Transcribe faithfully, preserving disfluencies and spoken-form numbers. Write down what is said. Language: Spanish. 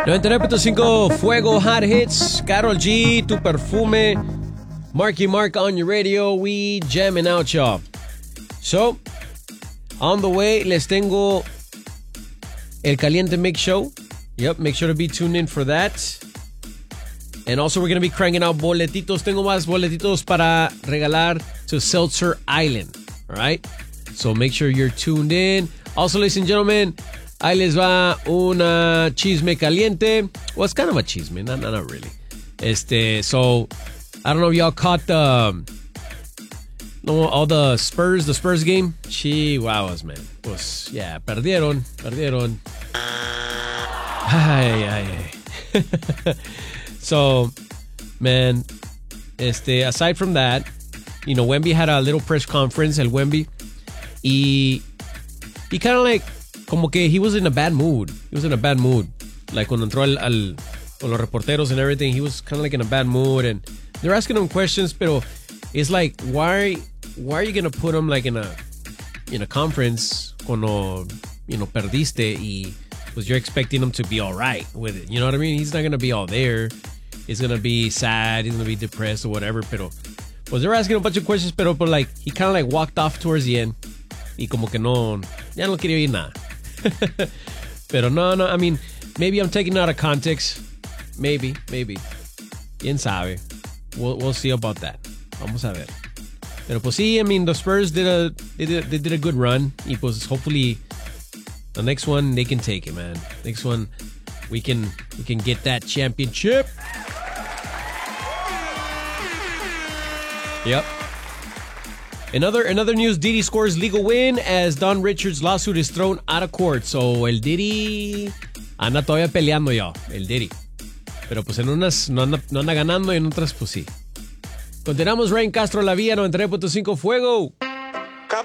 noventa y nueve punto cinco Fuego Hot Hits, Karol G, Tu Perfume, Marky Mark on your radio. We jamming out, y'all. So, on the way, les tengo El Caliente Mix Show. Yep, make sure to be tuned in for that. And also, we're going to be cranking out boletitos. Tengo más boletitos para regalar to Seltzer Island. All right? So, make sure you're tuned in. Also, ladies and gentlemen, ahí les va una chisme caliente. Well, it's kind of a chisme, not, not, not really. Este, so, I don't know if y'all caught the, no, all the Spurs, the Spurs game. Chihuahuas, man. Pues, yeah, perdieron, perdieron. Ay, ay, ay. So, man, este, aside from that, you know, Wemby had a little press conference, el Wemby, y he kind of like, como que he was in a bad mood. He was in a bad mood. Like, cuando entró al, al con los reporteros and everything, he was kind of like in a bad mood, and they're asking him questions, pero it's like, why, why are you gonna put him like in a, in a conference cuando, you know, perdiste y pues you're expecting him to be all right with it. You know what I mean? He's not gonna be all there. He's gonna be sad. He's gonna be depressed or whatever. Pero, pues they're asking a bunch of questions, pero, but like, he kind of like walked off towards the end. Y como que no, ya no quería oír nada. Pero no, no, I mean, maybe I'm taking it out of context. Maybe, maybe. Quién sabe. We'll, we'll see about that. Vamos a ver. Pero pues sí, I mean, the Spurs did a, they did, they did a good run. Y pues hopefully the next one, they can take it, man. Next one, we can, we can get that championship. Yep. In other, in other news, Diddy scores legal win as Don Richards' lawsuit is thrown out of court. So, el Diddy anda todavía peleando ya, el Diddy. Pero pues en unas no anda, no anda ganando y en otras pues sí. Continuamos, Rain Castro La Vía, noventa y nueve punto cinco Fuego.